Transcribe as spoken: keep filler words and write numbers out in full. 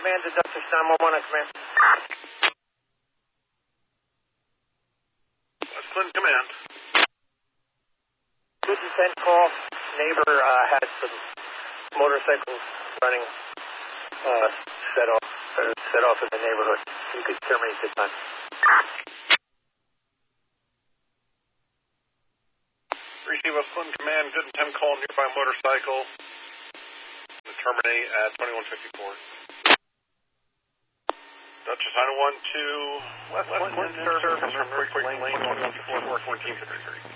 Command to Dutchess nine one one on command. West Clinton Command. Clinton ten call. Neighbor uh, had some motorcycles running uh, set off uh, set off in the neighborhood. You could terminate this time. Receive West Clinton Command. Good and ten call. Nearby motorcycle. To terminate at twenty-one fifty-four. Dutchess nine one two. West Clinton service. From Quick Lane, twenty-one fifty-four, fourteen fifty-three.